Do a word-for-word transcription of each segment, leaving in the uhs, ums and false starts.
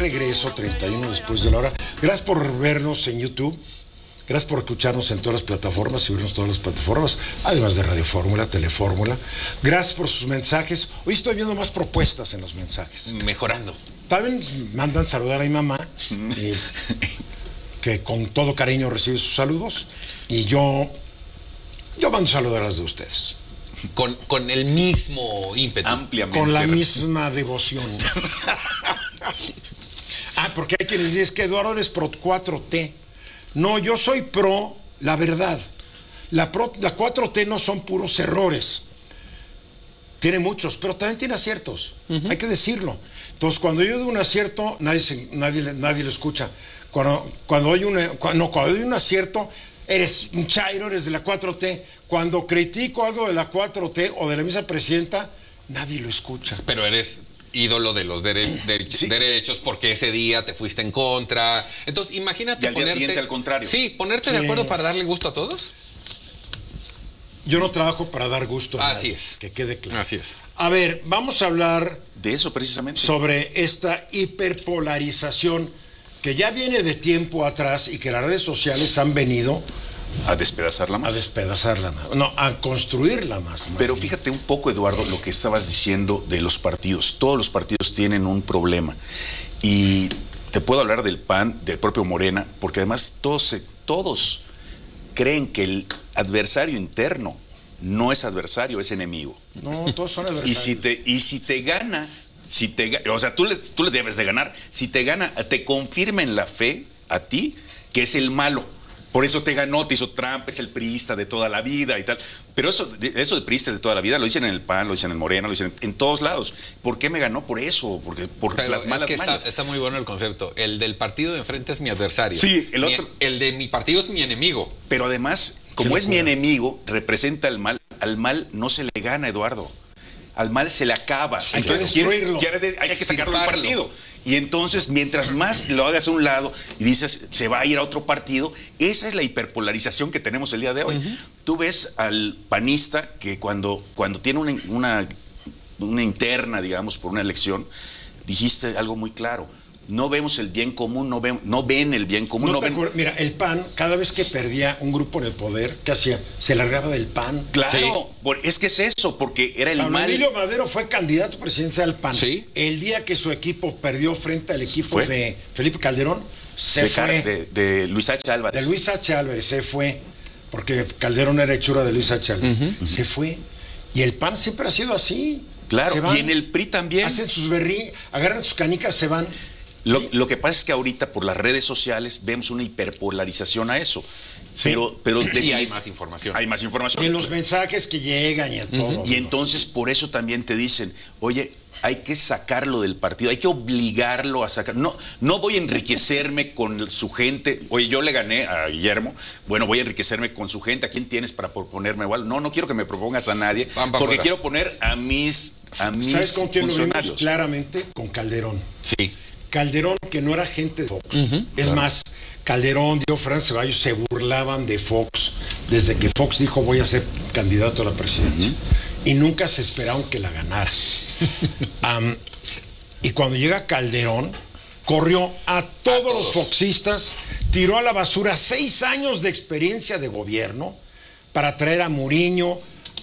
regreso, treinta y uno después de la hora. Gracias por vernos en YouTube. Gracias por escucharnos en todas las plataformas y vernos en todas las plataformas, además de Radio Fórmula, Telefórmula. Gracias por sus mensajes. Hoy estoy viendo más propuestas en los mensajes. Mejorando. También mandan saludar a mi mamá, y que con todo cariño recibe sus saludos. Y yo, yo mando saludar a las de ustedes. Con, con el mismo ímpetu. Ampliamente. Con la misma devoción. Ah, porque hay quienes dicen que Eduardo eres pro cuatro T. No, yo soy pro la verdad. La, pro, la cuatro T no son puros errores. Tiene muchos, pero también tiene aciertos. Uh-huh. Hay que decirlo. Entonces, cuando yo doy un acierto, nadie, se, nadie, nadie lo escucha. Cuando, cuando, hay una, cuando, no, cuando doy un acierto, eres un chairo, eres de la cuatro T. Cuando critico algo de la cuatro T o de la misma presidenta, nadie lo escucha. Pero eres ídolo de los dere de sí. derechos porque ese día te fuiste en contra. Entonces, imagínate y al ponerte... día siguiente al contrario. Sí, ponerte sí. de acuerdo para darle gusto a todos. Yo no trabajo para dar gusto a Así nadie, es. que quede claro. Así es. A ver, vamos a hablar... De eso precisamente. Sobre esta hiperpolarización que ya viene de tiempo atrás y que las redes sociales han venido... A despedazarla más. A despedazarla más. No, a construirla más. más Pero bien. fíjate un poco, Eduardo, lo que estabas diciendo de los partidos. Todos los partidos tienen un problema. Y te puedo hablar del P A N, del propio Morena, porque además todos, todos creen que el adversario interno no es adversario, es enemigo. No, todos son adversarios. Y si te, y si te gana, si te, o sea, tú le, tú le debes de ganar. Si te gana, te confirma en la fe a ti que es el malo. Por eso te ganó, te hizo Trump, es el priista de toda la vida y tal. Pero eso, eso de priista de toda la vida lo dicen en el P A N, lo dicen en el Morena, lo dicen en, en todos lados. ¿Por qué me ganó? Por eso, porque por Pero las es malas que está, mañas. está muy bueno el concepto. El del partido de enfrente es mi adversario. Sí, el otro. Mi, el de mi partido es mi enemigo. Pero además, como es mi enemigo, representa el mal. Al mal no se le gana, Eduardo. Al mal se le acaba. Sí, entonces hay que destruirlo. quieres, quieres, hay que sacarlo del partido. Y entonces, mientras más lo hagas a un lado y dices, se va a ir a otro partido, esa es la hiperpolarización que tenemos el día de hoy. Uh-huh. Tú ves al panista que cuando, cuando tiene una, una, una interna, digamos, por una elección, dijiste algo muy claro. No vemos el bien común, no ven, no ven el bien común. No no te ven... Mira, el P A N, cada vez que perdía un grupo en el poder, ¿qué hacía? Se largaba del P A N. Claro, sí. Es que es eso, porque era el Pablo mal. Emilio Madero fue candidato presidencial al P A N. Sí. El día que su equipo perdió frente al equipo ¿Fue? de Felipe Calderón, se de, fue. De, de Luis H. Álvarez. De Luis H. Álvarez, se fue. Porque Calderón era hechura de Luis H. Álvarez. Uh-huh. Se fue. Y el P A N siempre ha sido así. Claro, se van, y en el P R I también. Hacen sus berrí, agarran sus canicas, se van. Lo, lo que pasa es que ahorita por las redes sociales vemos una hiperpolarización a eso. Sí. Pero, pero de, y hay más información. Hay más información. Y en los mensajes que llegan y en todo. Uh-huh. Y entonces por eso también te dicen, oye, hay que sacarlo del partido, hay que obligarlo a sacar. No, no voy a enriquecerme con su gente. Oye, yo le gané a Guillermo. Bueno, voy a enriquecerme con su gente. ¿A quién tienes para proponerme igual? No, no quiero que me propongas a nadie, porque fuera. quiero poner a mis, a mis ¿Sabes con quién funcionarios? Lo vimos claramente? Con Calderón. Sí. Calderón, que no era gente de Fox. Uh-huh, es claro. más, Calderón, Diego Fran Ceballos se burlaban de Fox desde que Fox dijo voy a ser candidato a la presidencia. Uh-huh. Y nunca se esperaron que la ganara. um, y cuando llega Calderón, corrió a todos, a todos los foxistas, tiró a la basura seis años de experiencia de gobierno para traer a Muriño,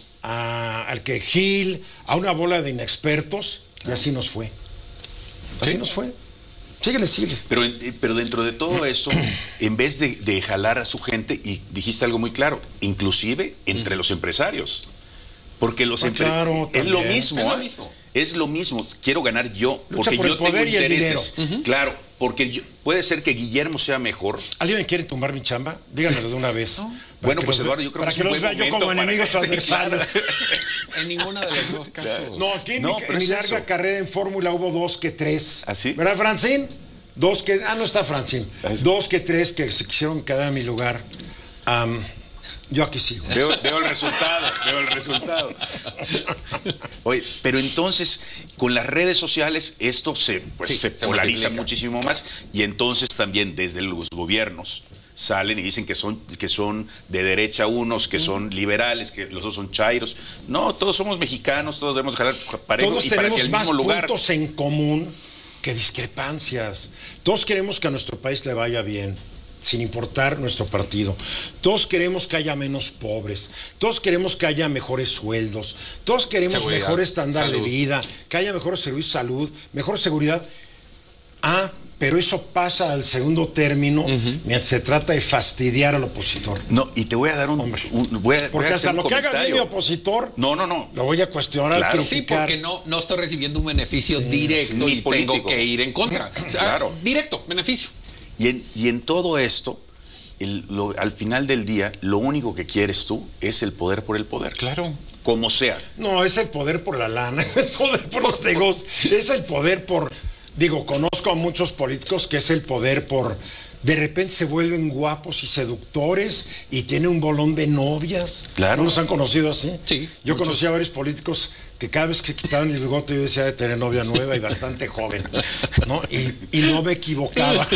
a, al que Gil, a una bola de inexpertos, y así nos fue. Así ¿Sí? nos fue. Síguele, síguele. Pero, pero dentro de todo eso, en vez de, de jalar a su gente, y dijiste algo muy claro, inclusive entre mm. los empresarios. Porque los ah, empresarios claro, es lo mismo. Es lo ¿eh? mismo. Es Es lo mismo. Quiero ganar yo, Lucha porque por yo el poder tengo y el intereses. dinero. Uh-huh. Claro, porque yo, puede ser que Guillermo sea mejor. ¿Alguien me quiere tumbar mi chamba? Díganmelo de una vez. No. Bueno, pues los, Eduardo, yo creo para que, que es los vea yo como enemigos adversarios. En ninguno de los dos casos. No, aquí en no, mi, en mi larga eso. carrera en Fórmula hubo dos que tres. ¿Ah, sí? ¿Verdad, Francine? Dos que... Ah, no está Francine. Dos que tres que se quisieron quedar en mi lugar. Um, yo aquí sigo. Veo, veo el resultado, veo el resultado. Oye, pero entonces, con las redes sociales, esto se, pues, sí, se, se polariza multiplica. muchísimo más. Y entonces también desde los gobiernos salen y dicen que son, que son de derecha unos, que son liberales, que los otros son chairos. No, todos somos mexicanos, todos debemos jalar parejo todos y tenemos para que el más mismo lugar. puntos en común qué discrepancias. Todos queremos que a nuestro país le vaya bien, sin importar nuestro partido. Todos queremos que haya menos pobres, todos queremos que haya mejores sueldos, todos queremos Seguridad, mejor estándar salud. de vida, que haya mejores servicios de salud, mejor seguridad. Ah, pero eso pasa al segundo término uh-huh. mientras se trata de fastidiar al opositor. No, y te voy a dar un... Hombre, un voy a, porque voy a hasta hacer lo un que haga bien mi comentario. opositor, No, no, no. lo voy a cuestionar, Claro. Sí, criticar. porque no, no estoy recibiendo un beneficio Sí, directo sí, y ni político. tengo que ir en contra. O sea, Claro. Directo, beneficio. Y en, y en todo esto, el- lo- al final del día, lo único que quieres tú es el poder por el poder. Claro. Como sea. No, es el poder por la lana, es el poder por los negocios, es el poder por... Digo, conozco a muchos políticos que es el poder por... De repente se vuelven guapos y seductores y tienen un bolón de novias. Claro. ¿No los han conocido así? Sí, Yo muchos. conocí a varios políticos que cada vez que quitaban el bigote yo decía de tener novia nueva y bastante joven, ¿no? Y, y no me equivocaba.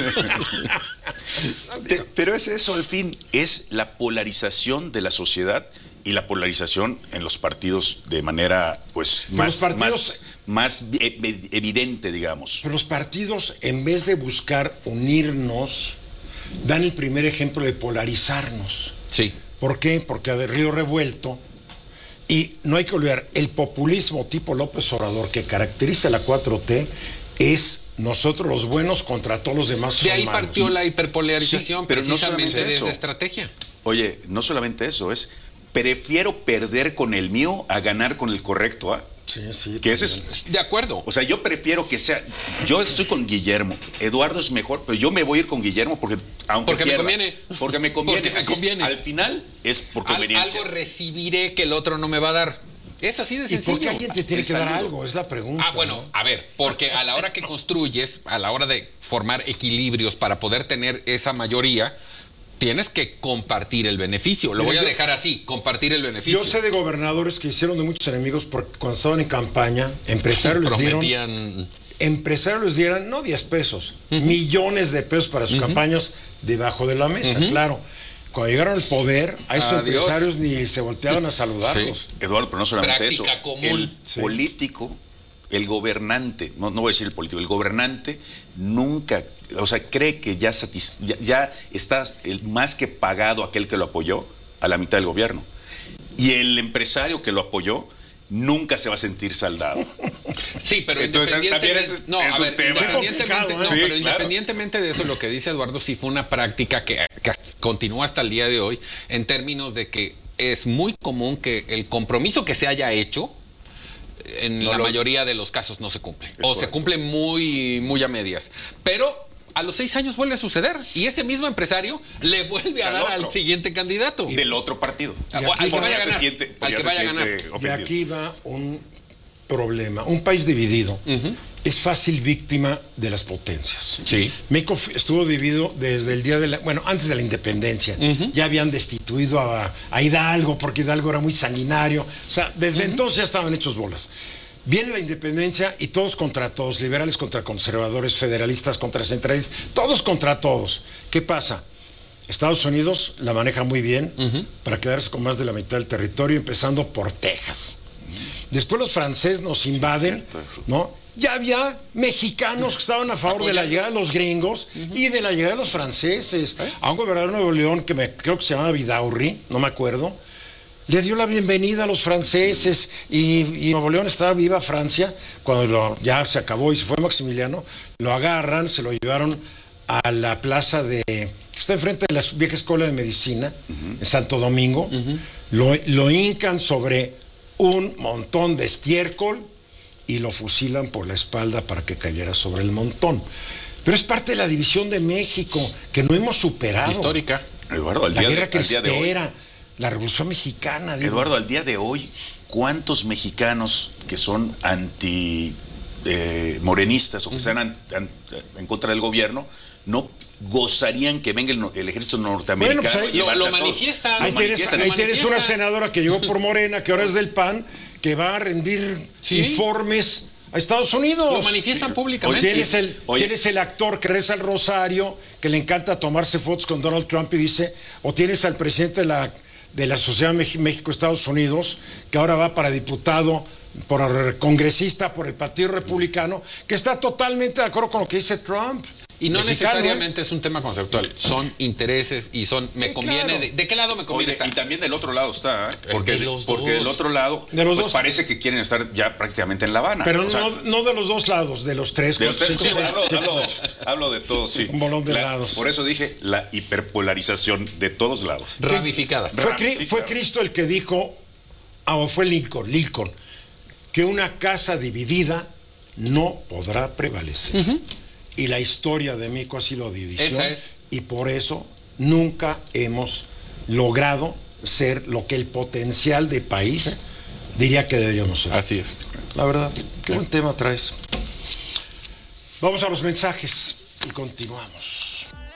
Te- pero es eso, al fin, es la polarización de la sociedad y la polarización en los partidos de manera, pues, Pero más, los partidos- más, más e- evidente, digamos. Pero los partidos, en vez de buscar unirnos, dan el primer ejemplo de polarizarnos. Sí. ¿Por qué? Porque de Río Revuelto, y no hay que olvidar, el populismo tipo López Obrador que caracteriza la cuatro T es nosotros los buenos contra todos los demás. De son ahí malos. partió la hiperpolarización, Sí, pero no precisamente solamente de eso. esa estrategia. Oye, no solamente eso, es prefiero perder con el mío a ganar con el correcto, ¿ah? Sí, sí. Que ese también. es... De acuerdo. O sea, yo prefiero que sea... Yo estoy con Guillermo. Eduardo es mejor, pero yo me voy a ir con Guillermo porque... Aunque Porque me pierda, conviene. Porque me conviene. Porque me Así es, conviene. al final es por Al- conveniencia. algo recibiré que el otro no me va a dar. Es así de ¿Y sencillo. por qué alguien te tiene El que dar saludo. algo? Es la pregunta. Ah, bueno, ¿no? a ver, porque a la hora que construyes, a la hora de formar equilibrios para poder tener esa mayoría, tienes que compartir el beneficio. Lo Mira, voy a yo- dejar así, compartir el beneficio. Yo sé de gobernadores que hicieron de muchos enemigos porque cuando estaban en campaña, empresarios les dieron... Prometían... Empresarios les dieran, no diez pesos, millones de pesos para sus campañas debajo de la mesa, claro. Cuando llegaron al poder, a esos Adiós. empresarios ni se volteaban a saludarlos. Sí. Eduardo, pero no solamente Práctica eso. común. El Sí. político, el gobernante, no, no voy a decir el político, el gobernante nunca, o sea, cree que ya, satis- ya, ya está el, más que pagado aquel que lo apoyó a la mitad del gobierno. Y el empresario que lo apoyó nunca se va a sentir saldado. Sí, pero Entonces, también independientemente... ese es- no, es a un ver, tema. independientemente, Qué complicado, no, ¿eh? Sí, pero claro. independientemente de eso, lo que dice Eduardo sí fue una práctica que, que hasta- continúa hasta el día de hoy, en términos de que es muy común que el compromiso que se haya hecho, en No la lo- mayoría de los casos no se cumple. O se correcto. cumple muy, muy a medias. Pero a los seis años vuelve a suceder. Y ese mismo empresario le vuelve a Al dar otro. al siguiente candidato. Del otro partido. Ah, Y al aquí que va- vaya a Ya se ganar. siente- Al ya que se vaya a siente ganar. Y ofendido. aquí va un problema. Un país dividido es fácil víctima de las potencias. Sí. México fu- estuvo dividido desde el día de la... Bueno, antes de la independencia. Ya habían destituido a, a Hidalgo porque Hidalgo era muy sanguinario. O sea, desde entonces ya estaban hechos bolas. Viene la independencia y todos contra todos, liberales contra conservadores, federalistas contra centralistas, todos contra todos. ¿Qué pasa? Estados Unidos la maneja muy bien para quedarse con más de la mitad del territorio, empezando por Texas. Después los franceses nos invaden, cierto. ¿no? Ya había mexicanos que estaban a favor de la llegada de los gringos y de la llegada de los franceses. A un gobernador de Nuevo León que me, creo que se llamaba Vidaurri, no me acuerdo, le dio la bienvenida a los franceses y, y Nuevo León estaba viva Francia. Cuando lo- ya se acabó y se fue Maximiliano, lo agarran, se lo llevaron a la plaza de... Está enfrente de la vieja escuela de medicina, en Santo Domingo. lo, lo hincan sobre un montón de estiércol y lo fusilan por la espalda para que cayera sobre el montón. Pero es parte de la división de México que no hemos superado. Histórica. Eduardo, al La día, de, guerra al día de hoy. cristera, la revolución mexicana. digo. Eduardo, al día de hoy, ¿cuántos mexicanos que son anti eh, morenistas o que están an- an- en contra del gobierno no gozarían que venga el, no- el ejército norteamericano? Bueno, pues ahí- y llevarse Lo- a lo todos? manifiestan. Lo Ahí tienes, manifiestan. ahí lo tienes una manifiestan. senadora que llegó por Morena, que ahora es del P A N, que va a rendir Sí. informes a Estados Unidos. Lo manifiestan O públicamente. tienes el, Oye. tienes el actor que reza el rosario, que le encanta tomarse fotos con Donald Trump y dice, o tienes al presidente de la, de la Sociedad Mex- México-Estados Unidos, que ahora va para diputado por congresista por el Partido Republicano, que está totalmente de acuerdo con lo que dice Trump. Y no Mexicano, necesariamente ¿eh? es un tema conceptual, son intereses y son, me Sí, conviene, claro. de, ¿de qué lado me conviene Oye, estar? y también del otro lado está, ¿eh? El porque, de los porque dos. del otro lado De los pues dos. parece que quieren estar ya prácticamente en La Habana. Pero O sea, no, no de los dos lados, de los tres. de los tres, cuatro, sí, cinco, hablo, seis, hablo- siete, hablo de todos, sí. Un bolón de La- lados. Por eso dije la hiperpolarización de todos lados. Ramificada. Fue, Cri- Sí, fue claro. Cristo el que dijo, ah, o fue Lincoln, Lincoln, que una casa dividida no podrá prevalecer. Y la historia de México ha sido división. Esa es. Y por eso nunca hemos logrado ser lo que el potencial de país diría que deberíamos ser. Así es. La verdad, qué buen tema traes. Vamos a los mensajes y continuamos.